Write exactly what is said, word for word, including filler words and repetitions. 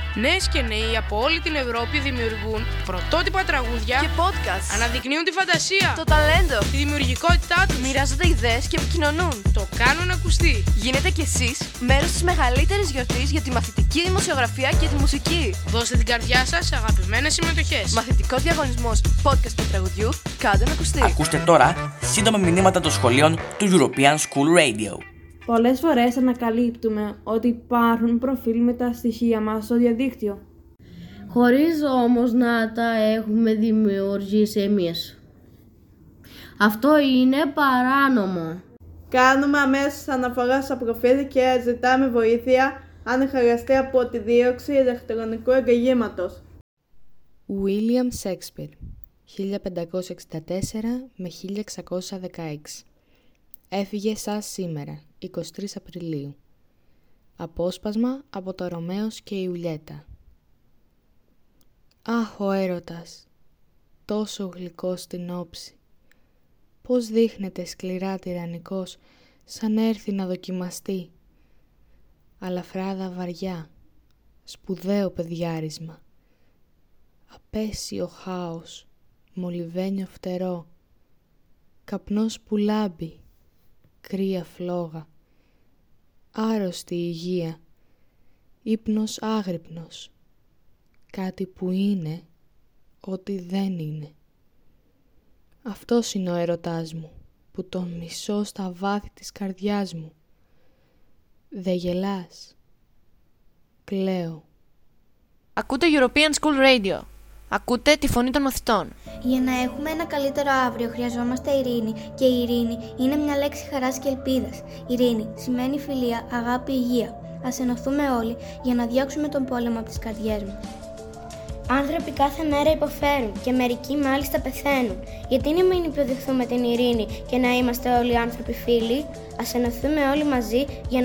Νέες και νέοι από όλη την Ευρώπη δημιουργούν πρωτότυπα τραγούδια και podcast. Αναδεικνύουν τη φαντασία, το ταλέντο, τη δημιουργικότητά τους. Μοιράζονται ιδέες και επικοινωνούν. Το κάνουν ακουστεί. Γίνετε κι εσείς μέρος της μεγαλύτερης γιορτής για τη μαθητική δημοσιογραφία και τη μουσική. Δώστε την καρδιά σας σε αγαπημένες συμμετοχές. Μαθητικός διαγωνισμός podcast του τραγουδιού. Κάντε να ακουστεί. Ακούστε τώρα σύντομα μηνύματα των σχολείων του European School Radio. Πολλές φορές ανακαλύπτουμε ότι υπάρχουν προφίλ με τα στοιχεία μας στο διαδίκτυο. Χωρίς όμως να τα έχουμε δημιουργήσει εμείς. Αυτό είναι παράνομο. Κάνουμε αμέσως αναφορά στο προφίλ και ζητάμε βοήθεια αν χρειαστεί από τη δίωξη ηλεκτρονικού εγκλήματος. William Shakespeare, χίλια πεντακόσια εξήντα τέσσερα με χίλια εξακόσια δεκαέξι. Έφυγε σας σήμερα, εικοστή τρίτη Απριλίου. Απόσπασμα από το Ρωμαίος και η Ιουλιέτα. Αχ, ο έρωτας, τόσο γλυκός στην όψη. Πώς δείχνεται σκληρά τυραννικός, σαν έρθει να δοκιμαστεί. Αλαφράδα βαριά, σπουδαίο παιδιάρισμα. Απέσιο χάος, μολυβένιο φτερό. Καπνός που λάμπει, κρύα φλόγα. Άρρωστη υγεία, ύπνος άγρυπνος. Κάτι που είναι, ό,τι δεν είναι. Αυτός είναι ο έρωτάς μου, που τον μισώ στα βάθη της καρδιάς μου. Δε γελάς. Κλαίω. Ακούτε European School Radio. Ακούτε τη φωνή των μαθητών. Για να έχουμε ένα καλύτερο αύριο χρειαζόμαστε ειρήνη και η ειρήνη είναι μια λέξη χαράς και ελπίδας. Ειρήνη σημαίνει φιλία, αγάπη, υγεία. Ας ενωθούμε όλοι για να διώξουμε τον πόλεμο από τις καρδιές μας. Άνθρωποι κάθε μέρα υποφέρουν και μερικοί μάλιστα πεθαίνουν. Γιατί να μην υποδεχθούμε την ειρήνη και να είμαστε όλοι άνθρωποι φίλοι? Ας ενωθούμε όλοι μαζί για να